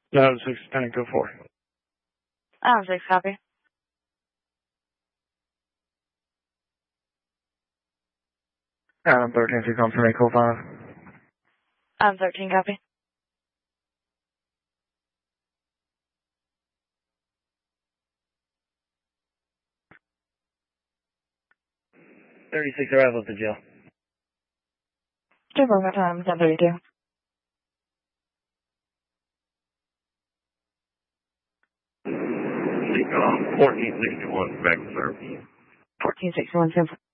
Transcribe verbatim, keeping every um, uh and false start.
Adam six, Lieutenant, go for. Adam six, copy. Adam thirteen, six on for Echo five. Adam thirteen, copy. thirty-six arrival at the jail. two four five Adam, ten thirty-two. fourteen sixty-one, back to service. fourteen sixty-one, ten